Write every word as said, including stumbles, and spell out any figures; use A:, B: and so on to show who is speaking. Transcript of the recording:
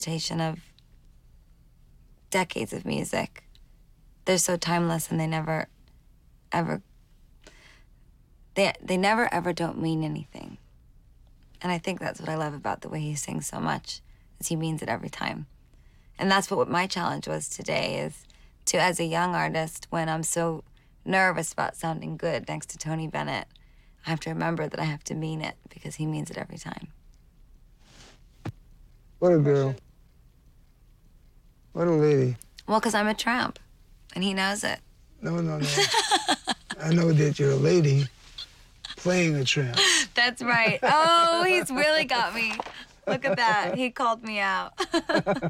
A: representation of decades of music. They're so timeless, and they never, ever, they, they never, ever don't mean anything. And I think that's what I love about the way he sings so much, is he means it every time. And that's what my challenge was today, is to, as a young artist, when I'm so nervous about sounding good next to Tony Bennett, I have to remember that I have to mean it, because he means it every time.
B: What a girl. What a lady.
A: Well, because I'm a tramp, and he knows it.
B: No, no, no. I know that you're a lady playing a tramp.
A: That's right. Oh, he's really got me. Look at that. He called me out.